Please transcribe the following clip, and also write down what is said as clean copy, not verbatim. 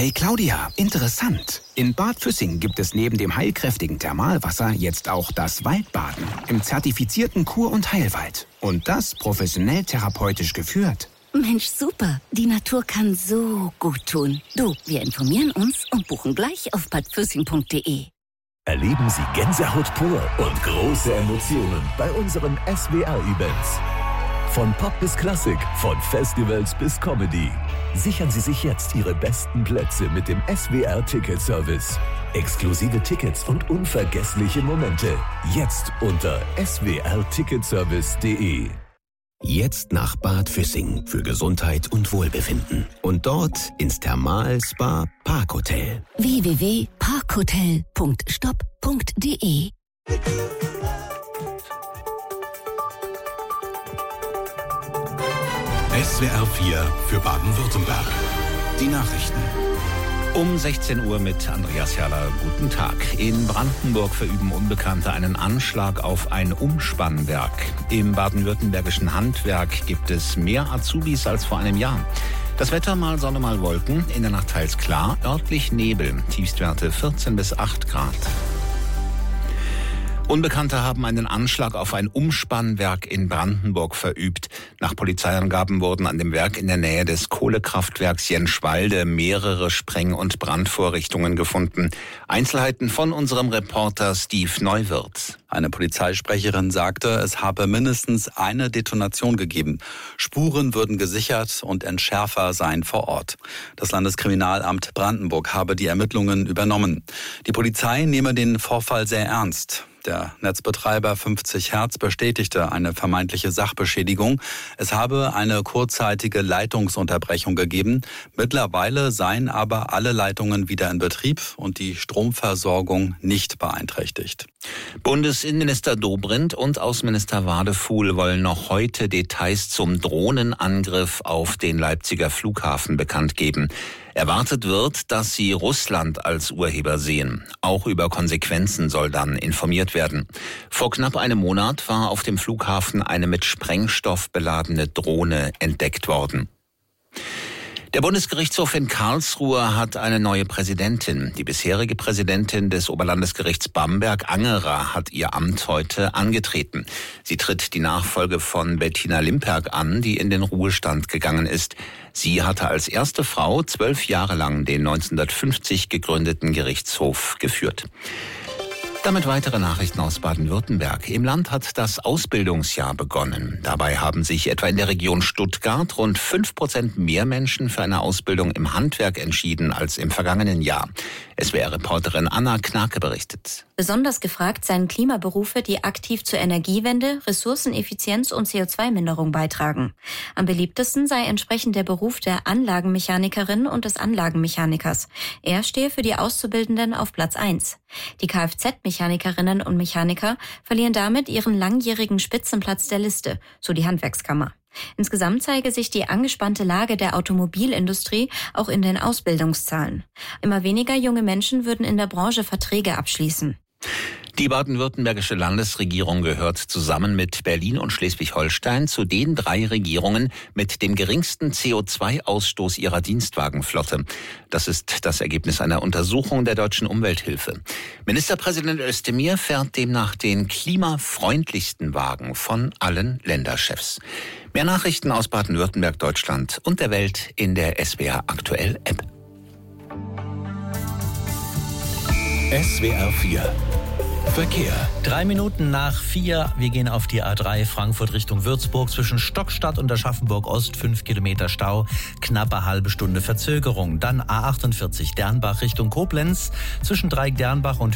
Hey Claudia, interessant. In Bad Füssing gibt es neben dem heilkräftigen Thermalwasser jetzt auch das Waldbaden im zertifizierten Kur- und Heilwald. Und das professionell therapeutisch geführt. Mensch, super. Die Natur kann so gut tun. Du, wir informieren uns und buchen gleich auf badfüssing.de. Erleben Sie Gänsehaut pur und große Emotionen bei unseren SWR-Events. Von Pop bis Klassik, von Festivals bis Comedy. Sichern Sie sich jetzt Ihre besten Plätze mit dem SWR-Ticket-Service. Exklusive Tickets und unvergessliche Momente. Jetzt unter swrticketservice.de. Jetzt nach Bad Füssing für Gesundheit und Wohlbefinden. Und dort ins Thermal-Spa Parkhotel. www.parkhotel.stop.de. SWR 4 für Baden-Württemberg. Die Nachrichten. Um 16 Uhr mit Andreas Herrler. Guten Tag. In Brandenburg verüben Unbekannte einen Anschlag auf ein Umspannwerk. Im baden-württembergischen Handwerk gibt es mehr Azubis als vor einem Jahr. Das Wetter mal Sonne, mal Wolken. In der Nacht teils klar, örtlich Nebel. Tiefstwerte 14 bis 8 Grad. Unbekannte haben einen Anschlag auf ein Umspannwerk in Brandenburg verübt. Nach Polizeiangaben wurden an dem Werk in der Nähe des Kohlekraftwerks Jenschwalde mehrere Spreng- und Brandvorrichtungen gefunden. Einzelheiten von unserem Reporter Steve Neuwirth. Eine Polizeisprecherin sagte, es habe mindestens eine Detonation gegeben. Spuren würden gesichert und Entschärfer seien vor Ort. Das Landeskriminalamt Brandenburg habe die Ermittlungen übernommen. Die Polizei nehme den Vorfall sehr ernst. Der Netzbetreiber 50 Hertz bestätigte eine vermeintliche Sachbeschädigung. Es habe eine kurzzeitige Leitungsunterbrechung gegeben. Mittlerweile seien aber alle Leitungen wieder in Betrieb und die Stromversorgung nicht beeinträchtigt. Bundesinnenminister Dobrindt und Außenminister Wadefuhl wollen noch heute Details zum Drohnenangriff auf den Leipziger Flughafen bekannt geben. Erwartet wird, dass sie Russland als Urheber sehen. Auch über Konsequenzen soll dann informiert werden. Vor knapp einem Monat war auf dem Flughafen eine mit Sprengstoff beladene Drohne entdeckt worden. Der Bundesgerichtshof in Karlsruhe hat eine neue Präsidentin. Die bisherige Präsidentin des Oberlandesgerichts Bamberg, Angerer, hat ihr Amt heute angetreten. Sie tritt die Nachfolge von Bettina Limperg an, die in den Ruhestand gegangen ist. Sie hatte als erste Frau 12 Jahre lang den 1950 gegründeten Gerichtshof geführt. Damit weitere Nachrichten aus Baden-Württemberg. Im Land hat das Ausbildungsjahr begonnen. Dabei haben sich etwa in der Region Stuttgart rund 5% mehr Menschen für eine Ausbildung im Handwerk entschieden als im vergangenen Jahr. SWR-Reporterin Anna Knake berichtet. Besonders gefragt seien Klimaberufe, die aktiv zur Energiewende, Ressourceneffizienz und CO2-Minderung beitragen. Am beliebtesten sei entsprechend der Beruf der Anlagenmechanikerin und des Anlagenmechanikers. Er stehe für die Auszubildenden auf Platz 1. Die Kfz-Mechanikerinnen und Mechaniker verlieren damit ihren langjährigen Spitzenplatz der Liste, so die Handwerkskammer. Insgesamt zeige sich die angespannte Lage der Automobilindustrie auch in den Ausbildungszahlen. Immer weniger junge Menschen würden in der Branche Verträge abschließen. Die baden-württembergische Landesregierung gehört zusammen mit Berlin und Schleswig-Holstein zu den 3 Regierungen mit dem geringsten CO2-Ausstoß ihrer Dienstwagenflotte. Das ist das Ergebnis einer Untersuchung der Deutschen Umwelthilfe. Ministerpräsident Özdemir fährt demnach den klimafreundlichsten Wagen von allen Länderchefs. Mehr Nachrichten aus Baden-Württemberg, Deutschland und der Welt in der SWR Aktuell App. SWR 4 Verkehr. 3 Minuten nach 4. Wir gehen auf die A3 Frankfurt Richtung Würzburg. Zwischen Stockstadt und Aschaffenburg Ost 5 Kilometer Stau. Knappe halbe Stunde Verzögerung. Dann A48 Dernbach Richtung Koblenz. Zwischen Dreieck Dernbach und